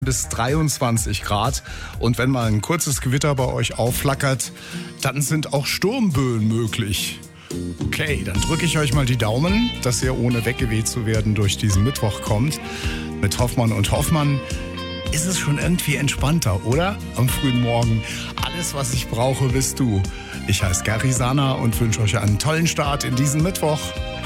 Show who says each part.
Speaker 1: bis 23 Grad. Und wenn mal ein kurzes Gewitter bei euch aufflackert, dann sind auch Sturmböen möglich. Okay, dann drücke ich euch mal die Daumen, dass ihr ohne weggeweht zu werden durch diesen Mittwoch kommt. Mit Hoffmann und Hoffmann ist es schon irgendwie entspannter, oder? Am frühen Morgen. Alles, was ich brauche, bist du. Ich heiße Gary Sana und wünsche euch einen tollen Start in diesen Mittwoch.